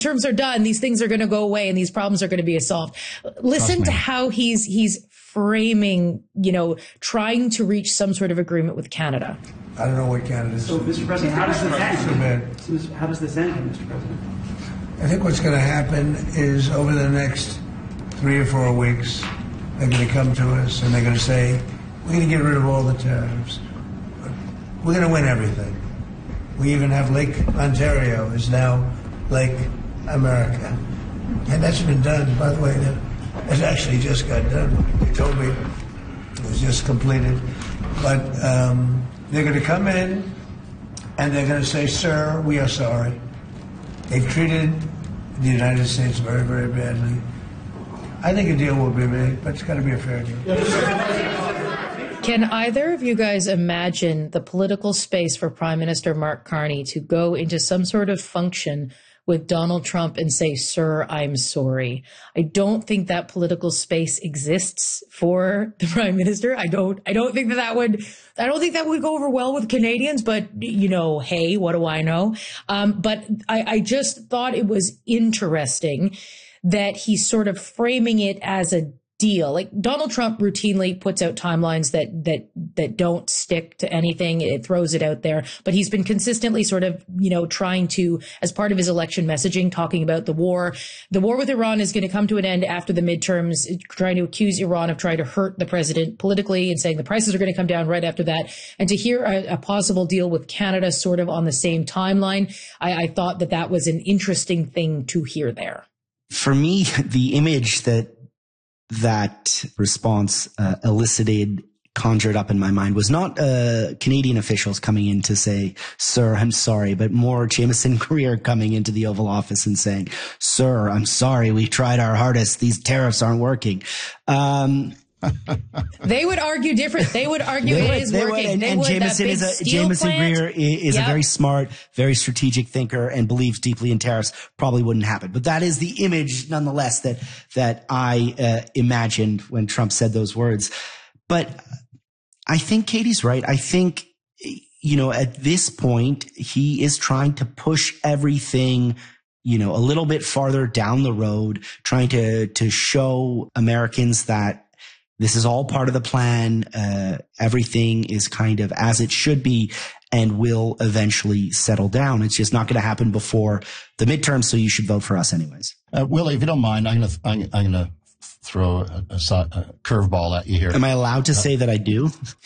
terms are done, these things are going to go away and these problems are going to be solved. Listen to how he's framing, trying to reach some sort of agreement with Canada. I don't know what Canada is. So, Mr. President, how does this end, Mr. President? I think what's going to happen is over the next 3 or 4 weeks, they're going to come to us and they're going to say, we're going to get rid of all the tariffs. We're going to win everything. We even have Lake Ontario is now Lake America. And that's been done, by the way, it actually just got done. They told me it was just completed. But they're going to come in and they're going to say, sir, we are sorry. They've treated the United States very, very badly. I think a deal will be made, but it's got to be a fair deal. Can either of you guys imagine the political space for Prime Minister Mark Carney to go into some sort of function with Donald Trump and say, sir, I'm sorry? I don't think that political space exists for the Prime Minister. I don't think that would go over well with Canadians, but hey, what do I know? But I just thought it was interesting that he's sort of framing it as a deal. Like Donald Trump routinely puts out timelines that don't stick to anything. It throws it out there, but he's been consistently sort of, trying to, as part of his election messaging, talking about the war. The war with Iran is going to come to an end after the midterms, trying to accuse Iran of trying to hurt the president politically and saying the prices are going to come down right after that. And to hear a possible deal with Canada sort of on the same timeline, I thought that was an interesting thing to hear there. For me, the image that response conjured up in my mind was not Canadian officials coming in to say, sir, I'm sorry, but more Jameson Greer coming into the Oval Office and saying, sir, I'm sorry, we tried our hardest. These tariffs aren't working. They would argue different. They would argue it is working. And Jameson Greer is a very smart, very strategic thinker and believes deeply in tariffs. Probably wouldn't happen. But that is the image, nonetheless, that I imagined when Trump said those words. But I think Katie's right. I think, at this point, he is trying to push everything a little bit farther down the road, trying to show Americans that this is all part of the plan. Everything is kind of as it should be and will eventually settle down. It's just not going to happen before the midterm, so you should vote for us anyways. Willie, if you don't mind, I'm going to throw a curveball at you here. Am I allowed to say that I do?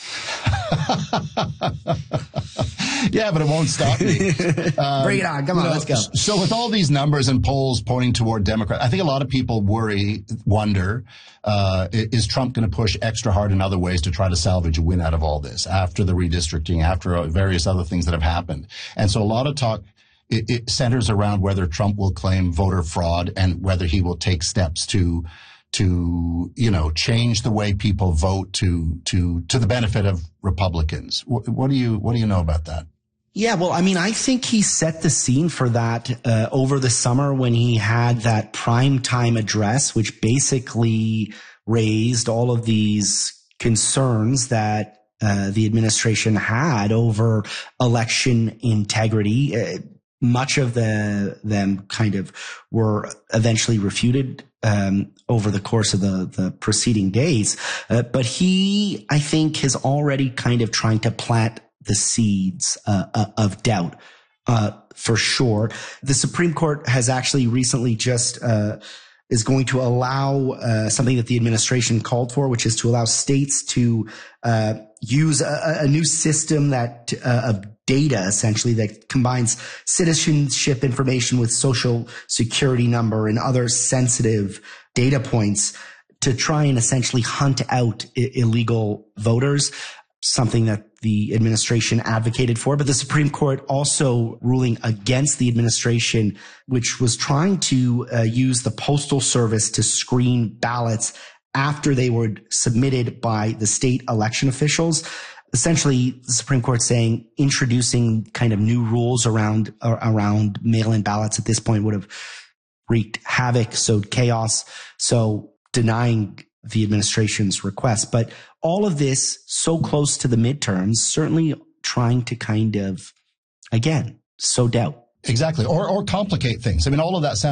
Yeah, but it won't stop me. Bring it on. Come on, let's go. So with all these numbers and polls pointing toward Democrat, I think a lot of people wonder, is Trump going to push extra hard in other ways to try to salvage a win out of all this after the redistricting, after various other things that have happened? And so a lot of talk, it centers around whether Trump will claim voter fraud and whether he will take steps to change the way people vote to the benefit of Republicans. What do you know about that? Yeah, well, I mean, I think he set the scene for that over the summer when he had that primetime address, which basically raised all of these concerns that the administration had over election integrity. Much of them kind of were eventually refuted over the course of the preceding days. But he, I think, is already kind of trying to plant the seeds of doubt for sure. The Supreme Court has actually recently just is going to allow something that the administration called for, which is to allow states to use a new system that of data, essentially, that combines citizenship information with social security number and other sensitive data points to try and essentially hunt out illegal voters, something that the administration advocated for. But the Supreme Court also ruling against the administration, which was trying to use the Postal Service to screen ballots after they were submitted by the state election officials. Essentially, the Supreme Court saying introducing kind of new rules around mail-in ballots at this point would have wreaked havoc, sowed chaos, so denying the administration's request. But all of this so close to the midterms, certainly trying to kind of, again, sow doubt. Exactly. Or complicate things. I mean, all of that sounds